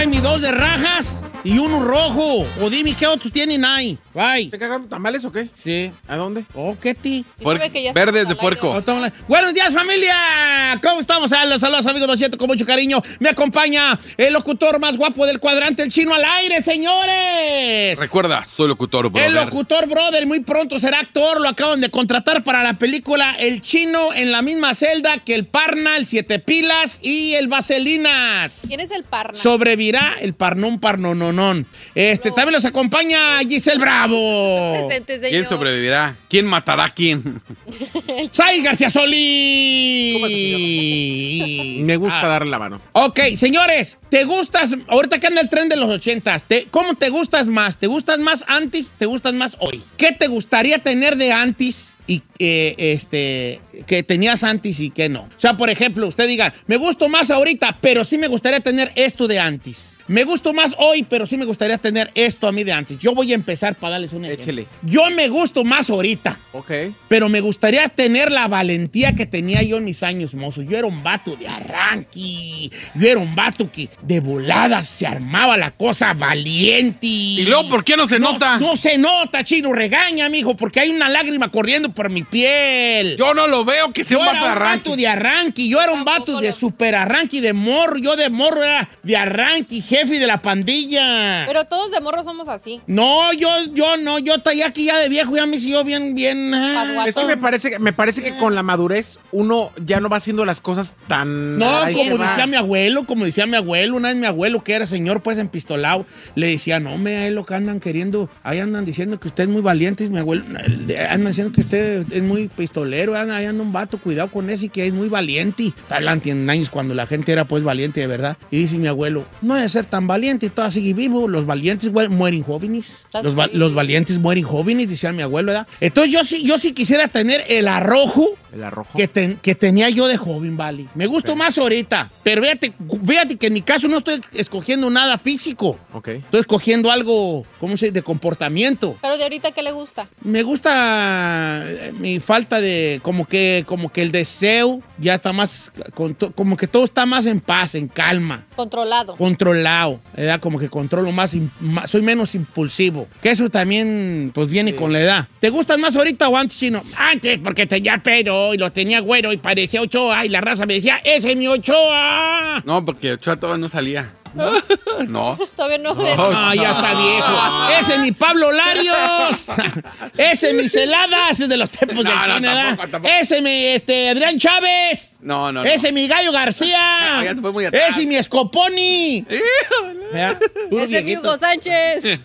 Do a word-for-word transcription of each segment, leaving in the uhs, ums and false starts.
Tráeme dos de rajas y uno rojo. O dime qué otros tienen ahí. Bye. ¿Estás cagando tamales o qué? Sí. ¿A dónde? Oh, ¿qué ti? Verdes de puerco. Buenos días, familia. ¿Cómo estamos? Saludos, saludos, amigos Don Cheto, con mucho cariño. Me acompaña el locutor más guapo del cuadrante, el Chino al aire, señores. Recuerda, soy locutor, brother. El locutor, brother, muy pronto será actor. Lo acaban de contratar para la película El Chino en la misma celda que el Parna, el Siete Pilas y el Vaselinas. ¿Quién es el Parna? Sobrevirá el Parnón Parnononón. Este, no. También los acompaña Giselle Bravo. Presente, señor. ¿Quién sobrevivirá? ¿Quién matará a quién? Sai García Solís. Me gusta ah. darle la mano. Ok, señores, ¿te gustas? Ahorita que anda el tren de los ochentas, te, ¿cómo te gustas más? ¿Te gustas más antes? ¿Te gustas más hoy? ¿Qué te gustaría tener de antes y eh, este que tenías antes y que no? O sea, por ejemplo, usted diga, me gusto más ahorita, pero sí me gustaría tener esto de antes. Me gusto más hoy, pero sí me gustaría tener esto a mí de antes. Yo voy a empezar para darles un ejemplo. Échele. Yo me gusto más ahorita. Ok. Pero me gustaría tener la valentía que tenía yo en mis años mozos. Yo era un vato de arranque. Yo era un vato que de volada se armaba la cosa valiente. ¿Y luego por qué no se no, nota? No se nota, Chino. Regaña, mijo, porque hay una lágrima corriendo por mi piel. Yo no lo veo que sea yo un vato de arranque. Yo era un vato de arranque. Yo era un vato de super arranque, de morro. Yo de morro era de arranque, jefe de la pandilla. Pero todos de morro somos así. No, yo, yo no. Yo ya aquí ya de viejo ya me sigo bien, bien. Ah, es que me parece, me parece que con la madurez uno ya no va haciendo las cosas tan... No, como decía mi abuelo, como decía mi abuelo, una vez mi abuelo, que era señor pues empistolado, le decía, no, me a él lo que andan queriendo, ahí andan diciendo que usted es muy valiente, y mi abuelo, andan diciendo que usted es muy pistolero, ahí anda un vato, cuidado con ese que es muy valiente. Tal en años cuando la gente era pues valiente de verdad. Y dice mi abuelo, no hay de ser tan valiente y todo sigue vivo, los valientes mueren jóvenes. Los, va los valientes mueren jóvenes, decía mi abuelo, ¿verdad? Entonces yo sí, yo sí quisiera tener el arrojo, el arrojo. Que, ten, que tenía yo de joven, vale. Me gusta okay. más ahorita, pero fíjate, fíjate que en mi caso no estoy escogiendo nada físico. Okay. Estoy escogiendo algo, ¿cómo se dice? De comportamiento. ¿Pero de ahorita qué le gusta? Me gusta mi falta de, como que, como que el deseo ya está más, como que todo está más en paz, en calma. Controlado. Controlado, ¿verdad? Como que controlo más, más, soy menos impulsivo. Que eso también, pues, viene sí. con la edad. ¿Te gustan más ahorita o antes, Chino? Antes, porque tenía pelo y lo tenía güero y parecía Ochoa y la raza me decía, ¡ese es mi Ochoa! No, porque Ochoa todavía no salía. No. No. Todavía no. No, no, ya está viejo. No. Ese es mi Pablo Larios. Ese es mi Celada. Ese es de los tiempos no, del no, Chino, tampoco, tampoco. Ese es mi este, Adrián Chávez. No, no, Ese es no. mi Gallo García. No, ya se fue muy atrás. Ese es mi Scoponi. Ese es mi Hugo Sánchez.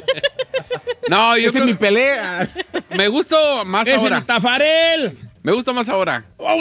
No, yo ese es mi pelea. Me gustó más ese ahora. Ese es mi Tafarel. Me gusta más ahora.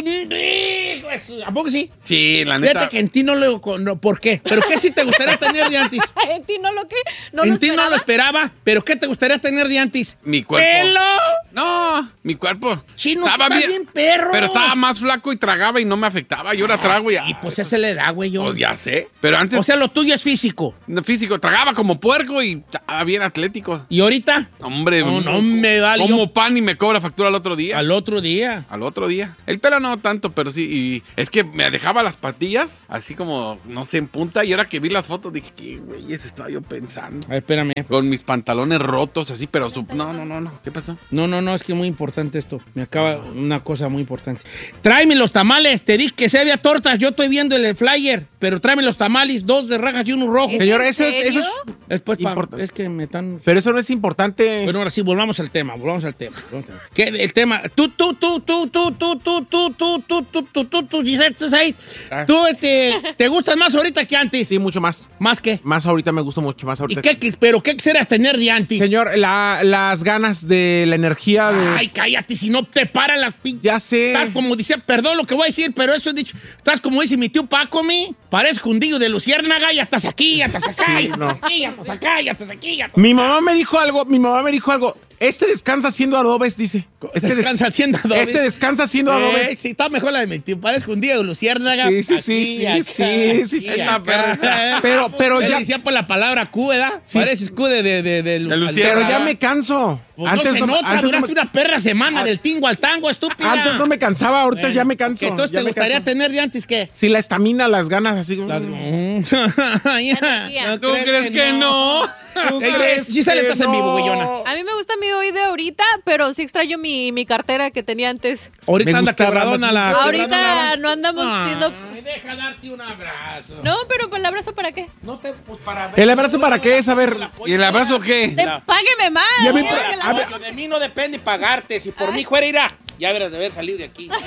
¿A poco sí? Sí, la neta. Fíjate que en ti no lo... No, ¿por qué? ¿Pero qué sí te gustaría tener de antes? En ti no lo que... No en lo ti esperaba. no lo esperaba, pero ¿qué te gustaría tener de antes? Mi cuerpo. ¿Pelo? No, mi cuerpo. Chino, estaba bien, bien perro. Pero estaba más flaco y tragaba y no me afectaba. Yo ahora trago y... Y pues esa le da, güey, yo. Pues ya sé. Pero antes... O sea, lo tuyo es físico. No, físico. Tragaba como puerco y estaba bien atlético. ¿Y ahorita? Hombre. No, no me vale. Como yo... pan y me cobra factura al otro día. Al otro día. Al otro día. El pelo no tanto, pero sí. Y es que me dejaba las patillas así como, no sé, en punta. Y ahora que vi las fotos dije, ¿qué güey estaba yo pensando? A ver, espérame. Con mis pantalones rotos así, pero... Sub... No, no, no, no. ¿Qué pasó? No, no, no. Es que muy importante esto. Me acaba una cosa muy importante. Tráeme los tamales. Te dije que se había tortas. Yo estoy viendo el flyer. Pero tráeme los tamales. Dos de rajas y uno rojo. Señor, eso es... Eso es... Después, pa, es que me están... Pero eso no es importante. Bueno, ahora sí, volvamos al tema. Volvamos al tema. ¿Qué? El tema... Tú, tú, tú, tú, tú, tú, tú, tú, tú, tú, tú, tú, tú, tú, Giselle, tú, te, ¿te gustas más ahorita que antes? Sí, mucho más. ¿Más qué? Más ahorita me gusta mucho más ahorita. ¿Y qué, pero qué quisieras tener de antes? Señor, la, las ganas de la energía de... Ay, cállate, si no te paran las pinches. Ya sé. Estás como dice, perdón lo que voy a decir, pero eso he dicho. Estás como dice mi tío Paco, mi. Pareces jundillo de luciérnaga, ya estás aquí, ya estás acá, sí, ya estás no. aquí, ya estás acá, ya estás aquí, ya estás Mi acá. mamá me dijo algo, mi mamá me dijo algo. Este descansa haciendo adobes, dice. Este descansa des- haciendo adobes. Este descansa haciendo Eh, adobes. sí, está mejor la de mi tío. Parezco un día de luciérnaga. Sí, sí, Aquí, sí, sí, acá, sí, sí, sí. aquí, Esta acá. perra. Pero, pero Le ya, decía por la palabra Q, ¿verdad? Pareces Q de, de, de, de, De luciérnaga. pero ya me canso. Pues no se nota, antes no duraste me- una perra semana del tingo al tango, estúpida. antes no me cansaba, ahorita Bueno, ya me canso. ¿que entonces ya te me gustaría canso. tener de antes qué? Sí, la estamina, las ganas, así. Las- mm. Ya, ¿Tú crees que no? ¿Tú Ey, crees sí sale que estás en vivo, güeyona. A mí me gusta mi hoy de ahorita, pero sí extraño mi, mi cartera que tenía antes. Ahorita Me anda gustaba quebradona la- la... Ahorita quebradona la- no andamos siendo... Ay, deja darte un abrazo. No, pero ¿para el abrazo para qué? No te... Pues para ¿El abrazo para qué es? A ver. ¿Y el abrazo qué? Te- Págueme más. Y a mí- quiero que la- a ver- De mí no depende pagarte. Si por mí fuera irá, ya verás de haber salido de aquí.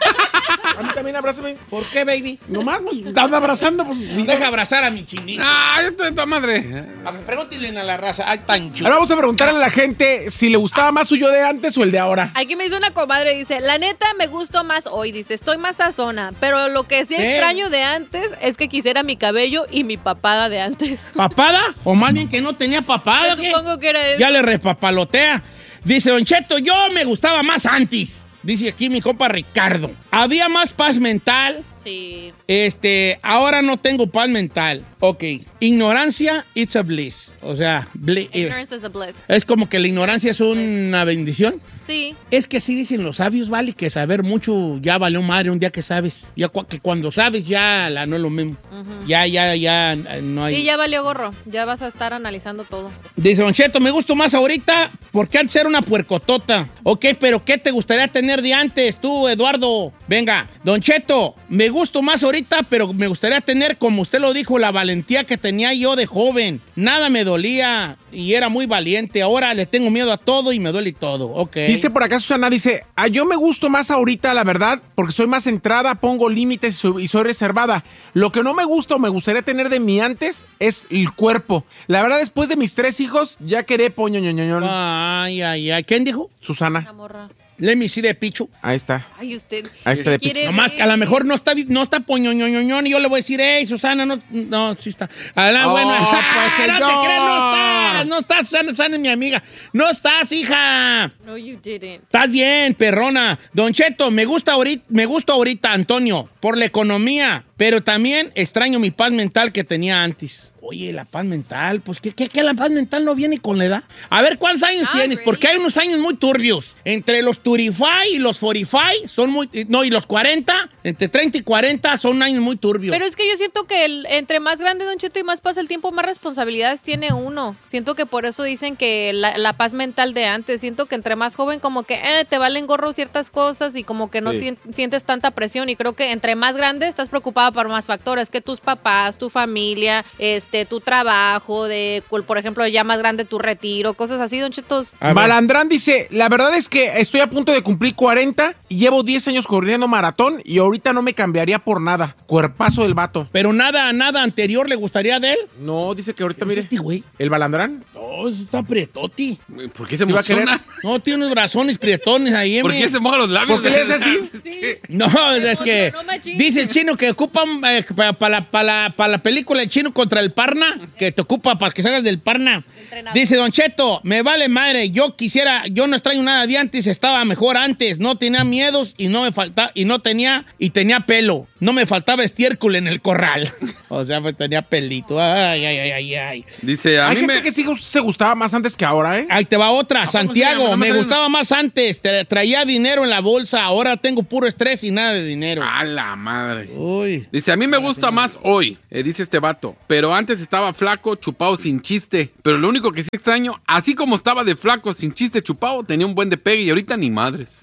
A mí también abrázame. ¿Por qué, baby? Nomás, pues, anda abrazando, pues. digo. Deja abrazar a mi chinito. ¡Ah, yo estoy esta madre! Pregúntenle a la raza. Ay, tan chulo. Ahora vamos a preguntarle a la gente si le gustaba más su yo de antes o el de ahora. Aquí me hizo una comadre, dice, la neta me gustó más hoy, dice, estoy más sazona, pero lo que sí ¿Qué? extraño de antes es que quisiera mi cabello y mi papada de antes. ¿Papada? ¿O más bien que no tenía papada? Yo ¿qué? supongo que era eso. Ya le repapalotea. Dice, Don Cheto, yo me gustaba más antes. Dice aquí mi compa Ricardo. Había más paz mental. Sí. Este, ahora no tengo paz mental. Ok. Ignorancia, it's a bliss. O sea, bli- eh, Ignorance is a bliss. es como que la ignorancia es una bendición. Sí. Es que sí dicen los sabios, vale, que saber mucho ya valió madre un día que sabes. Ya cu- que cuando sabes ya la, no es lo mismo. Ya, ya, ya eh, no hay. Sí, ya valió gorro. Ya vas a estar analizando todo. Dice Don Cheto, me gustó más ahorita porque antes era una puercotota. Ok, pero ¿qué te gustaría tener de antes tú, Eduardo? Venga, Don Cheto, me gustó más ahorita, pero me gustaría tener, como usted lo dijo, la valentía que tenía yo de joven. Nada me dolía y era muy valiente. Ahora le tengo miedo a todo y me duele todo. Ok. Dice por acá Susana, dice, ah, yo me gusto más ahorita, la verdad, porque soy más centrada, pongo límites y soy, y soy reservada. Lo que no me gusta o me gustaría tener de mi antes es el cuerpo. La verdad, después de mis tres hijos, ya quedé poñoñoñoñón. Ay, ay, ay. ¿Quién dijo? La Susana, morra. Let me see de Pichu. ahí está. Ay, usted. Ahí está de ¿Quiere Pichu. Nomás que a lo mejor no está, no está poñoñoñoñón y yo le voy a decir, hey, Susana, no, no, sí está. A la, Oh, bueno, pues, no señor. te creas, no estás, no estás, Susana, Susana es mi amiga. No estás, hija. No, you didn't. Estás bien, perrona. Don Cheto, me gusta ahorita, me gusta ahorita, Antonio, por la economía, pero también extraño mi paz mental que tenía antes. Oye, la paz mental, pues, ¿qué, qué, qué la paz mental no viene con la edad? A ver, ¿cuántos años Ah, tienes? really? Porque hay unos años muy turbios. Entre los treinta y los cuarenta son muy... No, y los cuarenta, entre treinta y cuarenta son años muy turbios. Pero es que yo siento que el- entre más grande Don Cheto y más pasa el tiempo, más responsabilidades tiene uno. Siento que por eso dicen que la, la paz mental de antes, siento que entre más joven como que eh, te valen gorro ciertas cosas y como que no Sí. tien- sientes tanta presión y creo que entre más grande estás preocupada por más factores, que tus papás, tu familia, este, tu trabajo, de, por ejemplo, ya más grande tu retiro, cosas así, Don Cheto. Balandrán dice, la verdad es que estoy a punto de cumplir cuarenta y llevo diez años corriendo maratón y ahorita no me cambiaría por nada. Cuerpazo del vato. Pero nada, nada anterior le gustaría de él. No, dice que ahorita, ¿Qué es mire, este güey? el Balandrán. No, eso está prietoti. ¿Por qué se ¿Sí va a querer? emociona? No, tiene unos brazones prietones ahí. ¿Por me- qué se moja los labios? ¿Por qué le hace así? Sí. No, es que emocionó machín. dice el chino que ocupan eh, para la, pa la, pa la película El Chino contra el Parna, que te ocupa para que salgas del Parna. Entrenador. Dice Don Cheto, me vale madre, yo quisiera, yo no extraño nada de antes, estaba mejor antes, no tenía miedos y no me faltaba, y no tenía, y tenía pelo, no me faltaba estiércol en el corral. O sea, pues tenía pelito. Ay, ay, ay, ay, ay. Dice, a Hay mí gente me... que sí se gustaba más antes que ahora, ¿eh? Ahí te va otra, poco se llama? Santiago, Nada más me traes- gustaba más antes, tra- traía dinero en la bolsa, ahora tengo puro estrés y nada de dinero. A la madre. Uy. Dice, a mí me gusta más hoy, eh, dice este vato. Pero antes estaba flaco, chupado, sin chiste. Pero lo único que sí extraño, así como estaba de flaco, sin chiste, chupado, tenía un buen de pegue y ahorita ni madres.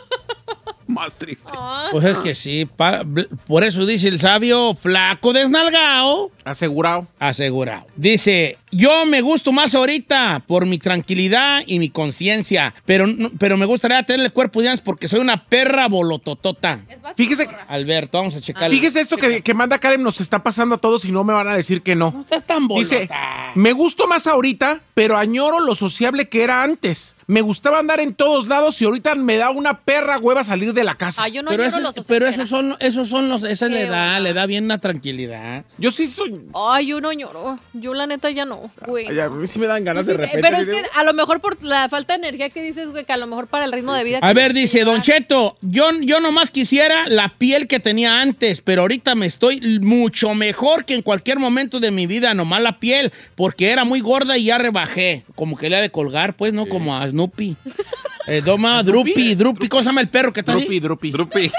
Más triste. Ah, Pues es que sí, pa- bl- por eso dice el sabio, flaco desnalgado, Asegurado. asegurado. Dice, yo me gusto más ahorita por mi tranquilidad y mi conciencia, pero, no- pero me gustaría tener el cuerpo de antes porque soy una perra bolototota. es vato, Fíjese, morra. Alberto, vamos a checar. fíjese esto que, que manda Karen nos está pasando a todos y no me van a decir que no. No estás tan bolota. Dice, me gusto más ahorita, pero añoro lo sociable que era antes. Me gustaba andar en todos lados y ahorita me da una perra hueva salir de la casa. Ah, yo no pero lloro eso, los pero ocentera. esos son, esos son los, esa Qué le da, va. le da bien la tranquilidad. Yo sí soy... Ay, yo no lloro. Yo la neta ya no. no, güey. Ay, a mí sí me dan ganas de Sí, repente. pero es ¿sí? que a lo mejor por la falta de energía que dices, güey, que a lo mejor para el ritmo de vida. A que ver, tienes dice que Don llevar. Cheto, yo, yo nomás quisiera la piel que tenía antes, pero ahorita me estoy mucho mejor que en cualquier momento de mi vida, nomás la piel, porque era muy gorda y ya rebajé. Como que le ha de colgar, pues, ¿no? Como a Snoopy. Eh, Doma, ¿Snoopy? Drupi, Drupi, ¿cómo se llama el perro que está ahí? Drupi, drupi. Drupi.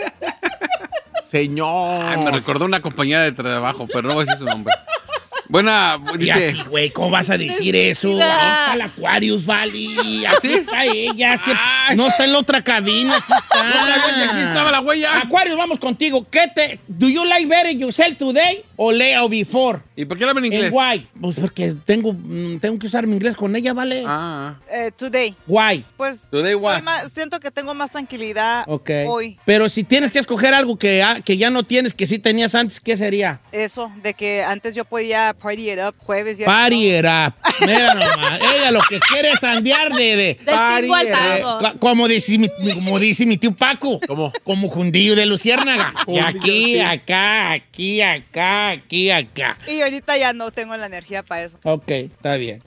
Señor. Ay, me recordó una compañera de trabajo, pero no voy a decir su nombre. Buena, Y dice. aquí, güey, ¿cómo vas a decir eso? Ahí está el Aquarius Valley. Aquí está ella. que no está en la otra cabina. Aquí está. Aquí estaba la huella. Aquarius, vamos contigo. ¿Qué te, do you like better yourself today o leo before? ¿Y por qué la hablan en ¿En inglés? why? Pues porque tengo, mm, tengo que usar mi inglés con ella, ¿vale? Ah, Eh, today. Why? Pues Today what? hoy más- siento que tengo más tranquilidad Ok. hoy. Pero si tienes que escoger algo que, ah, que ya no tienes, que sí tenías antes, ¿qué sería? Eso, de que antes yo podía party it up jueves, viernes. Party it up. Mira nomás. Ella lo que quiere es andear de... de Del Pari, tingo al eh, tango. Co- Como dice, mi, como dice mi tío Paco. ¿Cómo? Como jundillo de luciérnaga. Y Jundillo, aquí, sí. acá, aquí, acá, aquí, acá. Y ahorita ya no tengo la energía para eso. Ok, está bien.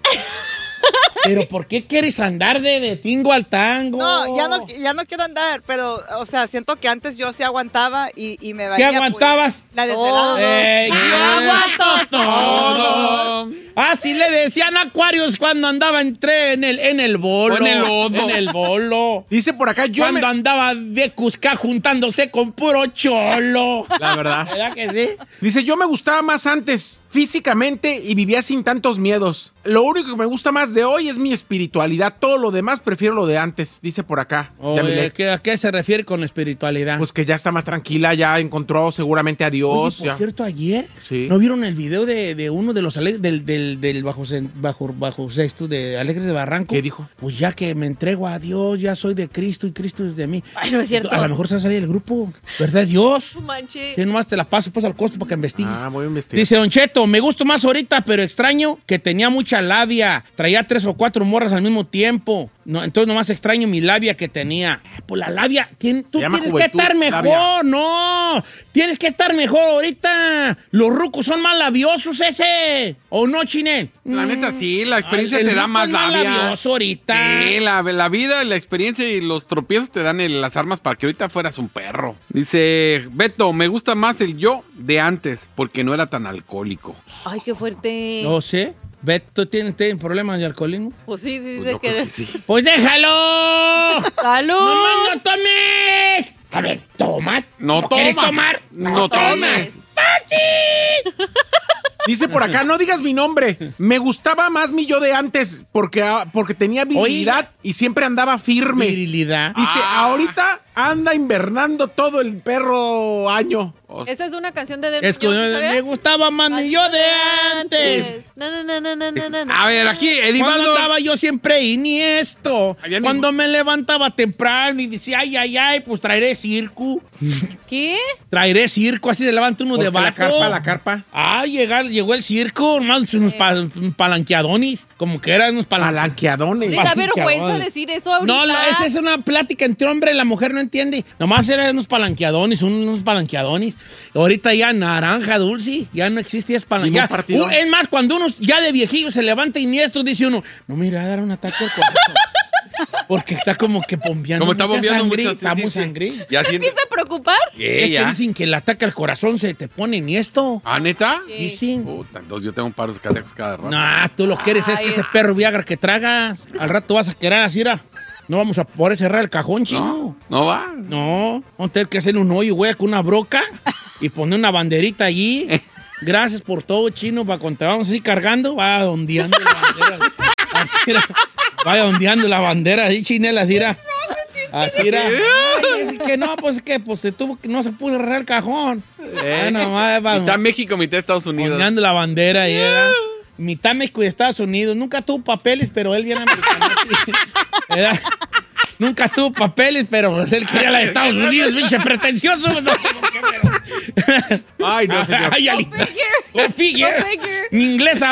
Pero ¿por qué quieres andar de, de tingo al tango? No, ya no, ya no quiero andar, pero, o sea, siento que antes yo sí aguantaba y, y me ¿Qué valía. pues, aguantabas? la desvelada. Eh, yo aguanto todo. Ah, sí le decían Aquarius cuando andaba entré en el, en el bolo. O en el lodo. En el bolo. Dice por acá, yo Cuando me... andaba de Cusca juntándose con puro cholo. La verdad. ¿Verdad que sí? Dice, yo me gustaba más antes, físicamente, y vivía sin tantos miedos. Lo único que me gusta más de hoy es mi espiritualidad. Todo lo demás prefiero lo de antes, dice por acá. Oye, Yamile. ¿qué- ¿a qué se refiere con espiritualidad? Pues que ya está más tranquila, ya encontró seguramente a Dios. Oye, por ya. cierto, ayer, Sí. ¿no vieron el video de, de uno de los ale- del, del, del bajo, sen- bajo, bajo sexto de Alegres de Barranco? ¿Qué dijo? Pues ya que me entrego a Dios, ya soy de Cristo y Cristo es de mí. Ay, no es cierto. A lo mejor se va a salir el grupo, ¿verdad, Dios? No manches. Sí, nomás te la paso pues al costo para que investigues. Ah, voy a investigar. Dice Don Cheto, me gustó más ahorita, pero extraño que tenía mucha labia. Traía tres o cuatro morras al mismo tiempo. No, entonces nomás extraño mi labia que tenía. Pues la labia, tien- tú llama tienes juventud, que estar mejor, labia. no. Tienes que estar mejor ahorita. Los rucos son más labiosos ese. ¿O no, Chinel? La neta, sí, la experiencia Ay, el te da ruco más es más labia. labioso ahorita. Sí, la, la vida, la experiencia y los tropiezos te dan el- las armas para que ahorita fueras un perro. Dice Beto, me gusta más el yo de antes porque no era tan alcohólico. Ay, qué fuerte. No sé. Beto, ¿tienes, ¿tienes problemas de alcoholismo? Pues sí, sí, Pues de yo que... creo que sí. ¡Pues déjalo! ¡Salud! ¡No más no tomes! A ver, ¿tomas? No ¿Quieres tomas. tomar? No tomes. ¡Fácil! Dice por acá, no digas mi nombre. Me gustaba más mi yo de antes porque, ah, porque tenía virilidad y siempre andaba firme. Virilidad. Dice, Ah. ahorita anda invernando todo el perro año. O sea, Esa es una canción de... Es que Muñoz, me ¿sabías? gustaba más mi yo de antes. No, no, no, no, no, no, no, no. a ver, aquí, Cuando Edivaldo. andaba yo siempre iniesto. Allá ni- Cuando me levantaba temprano y decía, ay, ay, ay, pues traeré circo. ¿Qué? Traeré circo, así se levanta uno de Porque la vato. carpa, la carpa. Ah, llegar, llegó el circo, hermano, unos pa- palanqueadonis, como que eran unos palanqueadonis. Palanqueadones. Les da Así que vergüenza ahora- decir eso ahorita. No, la- esa es una plática entre hombre y la mujer, no entiende. Nomás eran unos palanqueadones, unos palanqueadones. Ahorita ya naranja dulce, ya no existe es Ningún palanqueado. partido. Es más, cuando uno ya de viejillo se levanta iniestro, dice uno, no me irá a dar un ataque al corazón. Porque está como que bombeando. Como está mucha bombeando sangre, mucho. sí, Está sí, muy sí. sangre. Ya ¿Te siente- empieza a preocupar? Eh, Es que ya. dicen que el ataque al corazón se te pone niesto. ¿Ah, neta? Sí. Dicen. Puta, entonces yo tengo un paro cardíacos cada rato. No, tú lo quieres, es Ay, que ese es- perro Viagra que tragas, al rato vas a querer así, era. No vamos a poder cerrar el cajón, chino. No, no va. No, vamos a tener que hacer un hoyo, güey, con una broca y poner una banderita allí. Gracias por todo, chino, para cuando te vamos así cargando, va ondeando la bandera. Así era. Vaya ondeando la bandera así, chinela, así era. Así era. Ay, es que no, pues es que pues, se tuvo, que- no se pudo cerrar el cajón. Eh, Bueno, va, va, mitad México, mitad Estados Unidos. ondeando la bandera y era. Mitad México y Estados Unidos. Nunca tuvo papeles, pero él viene americano. Era- Nunca tuvo papeles, pero pues, él quería la de Estados Unidos, pinche pretencioso. No, Ay, no, señor. Ay, Ali- Go figure. Go figure. Go figure. Mi inglés